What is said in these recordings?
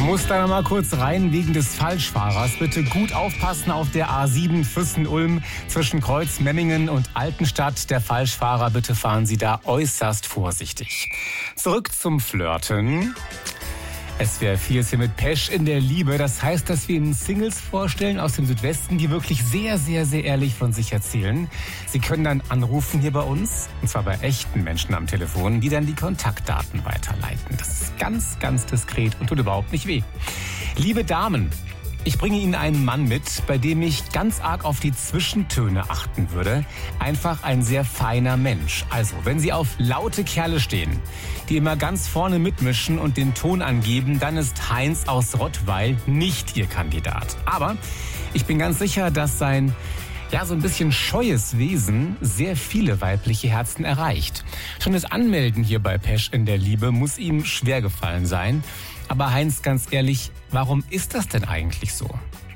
Muss da mal kurz rein wegen des Falschfahrers. Bitte gut aufpassen auf der A7 Füssen-Ulm zwischen Kreuzmemmingen und Altenstadt. Der Falschfahrer, bitte fahren Sie da äußerst vorsichtig. Zurück zum Flirten. SWR 4 ist hier mit Pesch in der Liebe. Das heißt, dass wir Ihnen Singles vorstellen aus dem Südwesten, die wirklich sehr, sehr, sehr ehrlich von sich erzählen. Sie können dann anrufen hier bei uns, und zwar bei echten Menschen am Telefon, die dann die Kontaktdaten weiterleiten. Das ist ganz, ganz diskret und tut überhaupt nicht weh. Liebe Damen, ich bringe Ihnen einen Mann mit, bei dem ich ganz arg auf die Zwischentöne achten würde. Einfach ein sehr feiner Mensch. Also, wenn Sie auf laute Kerle stehen, die immer ganz vorne mitmischen und den Ton angeben, dann ist Heinz aus Rottweil nicht Ihr Kandidat. Aber ich bin ganz sicher, dass sein so ein bisschen scheues Wesen sehr viele weibliche Herzen erreicht. Schon das Anmelden hier bei Pesch in der Liebe muss ihm schwer gefallen sein. Aber Heinz, ganz ehrlich, warum ist das denn eigentlich so?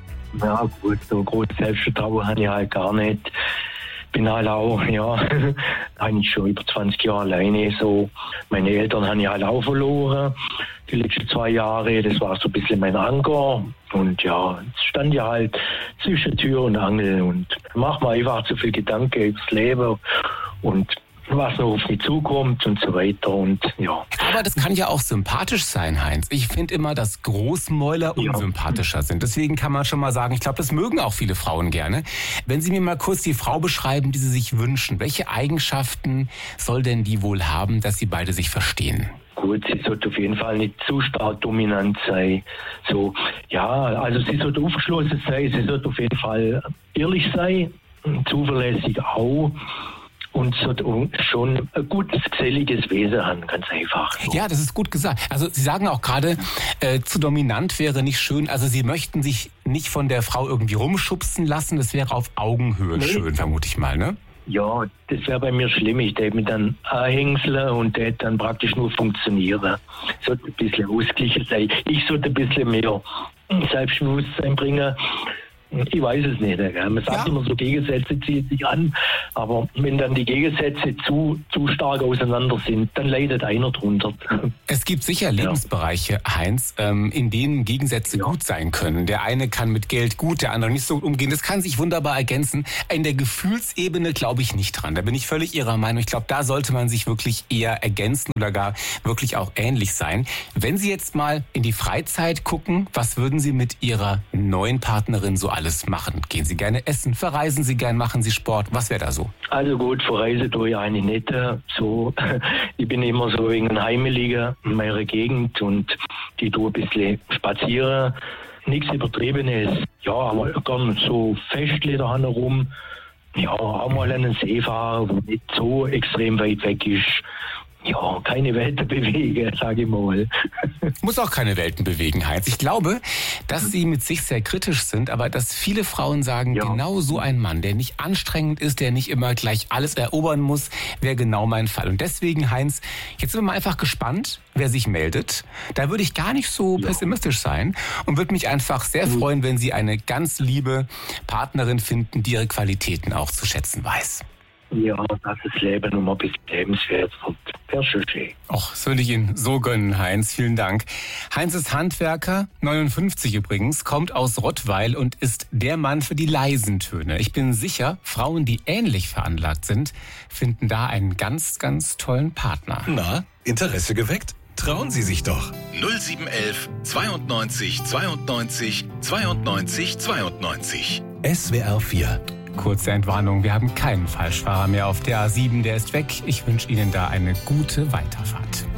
Ja gut, so groß Selbstvertrauen habe ich halt gar nicht. Bin halt auch, eigentlich schon über 20 Jahre alleine. So. Meine Eltern habe ich halt auch verloren, die letzten 2 Jahre. Das war so ein bisschen mein Anker. Und jetzt stand ich halt zwischen Tür und Angel und mach mir einfach zu viel Gedanken übers Leben und was noch auf mich zukommt und so weiter und Aber das kann ja auch sympathisch sein, Heinz. Ich finde immer, dass Großmäuler unsympathischer sind. Deswegen kann man schon mal sagen, ich glaube, das mögen auch viele Frauen gerne. Wenn Sie mir mal kurz die Frau beschreiben, die Sie sich wünschen, welche Eigenschaften soll denn die wohl haben, dass Sie beide sich verstehen? Gut, sie sollte auf jeden Fall nicht zu stark dominant sein. So, also sie sollte aufgeschlossen sein, sie sollte auf jeden Fall ehrlich sein, zuverlässig auch. Und so schon ein gutes, geselliges Wesen haben, ganz einfach. So. Ja, das ist gut gesagt. Also Sie sagen auch gerade, zu dominant wäre nicht schön. Also Sie möchten sich nicht von der Frau irgendwie rumschubsen lassen. Das wäre auf Augenhöhe schön, vermute ich mal, ne? Ja, das wäre bei mir schlimm. Ich hätte mich dann anhängseln und der hätte dann praktisch nur funktionieren. Sollte ein bisschen ausgeglichen sein. Ich sollte ein bisschen mehr Selbstbewusstsein bringen. Ich weiß es nicht. Man sagt immer so, Gegensätze ziehen sich an, aber wenn dann die Gegensätze zu stark auseinander sind, dann leidet einer drunter. Es gibt sicher Lebensbereiche, Heinz, in denen Gegensätze gut sein können. Der eine kann mit Geld gut, der andere nicht so umgehen. Das kann sich wunderbar ergänzen. In der Gefühlsebene glaube ich nicht dran. Da bin ich völlig Ihrer Meinung. Ich glaube, da sollte man sich wirklich eher ergänzen oder gar wirklich auch ähnlich sein. Wenn Sie jetzt mal in die Freizeit gucken, was würden Sie mit Ihrer neuen Partnerin so alles machen? Gehen Sie gerne essen? Verreisen Sie gern? Machen Sie Sport? Was wäre da so? Also gut, verreisen tue ich eigentlich nicht so. Ich bin immer so wegen Heimeliger in meiner Gegend und die tue ein bisschen spazieren. Nichts Übertriebenes. Ja, aber gern so Festlieder rum. Ja, auch mal an den See fahren, wo nicht so extrem weit weg ist. Ja, keine Welten bewegen, sage ich mal. Muss auch keine Welten bewegen, Heinz. Ich glaube, dass Sie mit sich sehr kritisch sind, aber dass viele Frauen sagen, genau so ein Mann, der nicht anstrengend ist, der nicht immer gleich alles erobern muss, wäre genau mein Fall. Und deswegen, Heinz, jetzt sind wir mal einfach gespannt, wer sich meldet. Da würde ich gar nicht so pessimistisch sein und würde mich einfach sehr freuen, wenn Sie eine ganz liebe Partnerin finden, die ihre Qualitäten auch zu schätzen weiß. Ja, dass das Leben noch mal ein bisschen lebenswert wird. Wäre schon schön. Och, das würde ich Ihnen so gönnen, Heinz. Vielen Dank. Heinz ist Handwerker, 59 übrigens, kommt aus Rottweil und ist der Mann für die leisen Töne. Ich bin sicher, Frauen, die ähnlich veranlagt sind, finden da einen ganz, ganz tollen Partner. Na, Interesse geweckt? Trauen Sie sich doch. 0711 92 92 92 92. SWR 4. Kurze Entwarnung, wir haben keinen Falschfahrer mehr auf der A7, der ist weg. Ich wünsche Ihnen da eine gute Weiterfahrt.